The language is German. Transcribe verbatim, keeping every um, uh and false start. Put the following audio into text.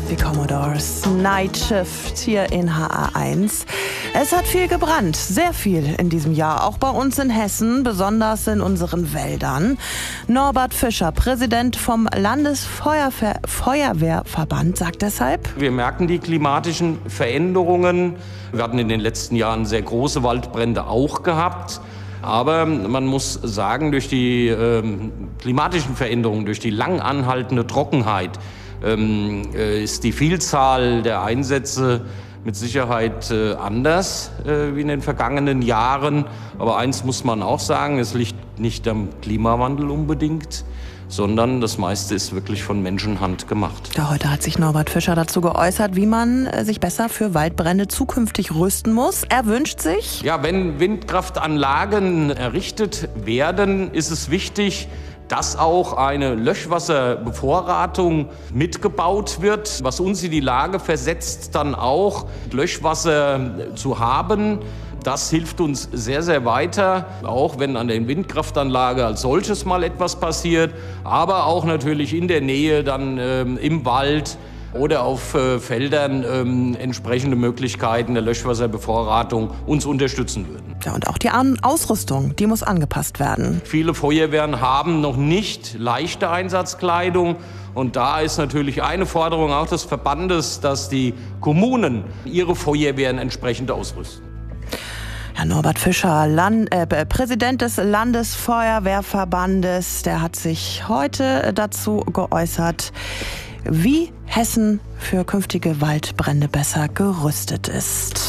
Die Commodores, Night Shift hier in H A eins. Es hat viel gebrannt, sehr viel in diesem Jahr, auch bei uns in Hessen, besonders in unseren Wäldern. Norbert Fischer, Präsident vom Landesfeuerwehrverband, sagt deshalb: Wir merken die klimatischen Veränderungen. Wir hatten in den letzten Jahren sehr große Waldbrände auch gehabt. Aber man muss sagen, durch die ähm, klimatischen Veränderungen, durch die lang anhaltende Trockenheit, ähm, äh, ist die Vielzahl der Einsätze mit Sicherheit äh, anders äh, wie in den vergangenen Jahren. Aber eins muss man auch sagen, es liegt nicht am Klimawandel unbedingt, sondern das meiste ist wirklich von Menschenhand gemacht. Ja, heute hat sich Norbert Fischer dazu geäußert, wie man sich besser für Waldbrände zukünftig rüsten muss. Er wünscht sich: Ja, wenn Windkraftanlagen errichtet werden, ist es wichtig, dass auch eine Löschwasserbevorratung mitgebaut wird, was uns in die Lage versetzt, dann auch Löschwasser zu haben. Das hilft uns sehr, sehr weiter, auch wenn an der Windkraftanlage als solches mal etwas passiert, aber auch natürlich in der Nähe dann ähm, im Wald oder auf äh, Feldern ähm, entsprechende Möglichkeiten der Löschwasserbevorratung uns unterstützen würden. Ja, und auch die An- Ausrüstung, die muss angepasst werden. Viele Feuerwehren haben noch nicht leichte Einsatzkleidung. Und da ist natürlich eine Forderung auch des Verbandes, dass die Kommunen ihre Feuerwehren entsprechend ausrüsten. Herr Norbert Fischer, Land, äh, Präsident des Landesfeuerwehrverbandes, der hat sich heute dazu geäußert, wie Hessen für künftige Waldbrände besser gerüstet ist.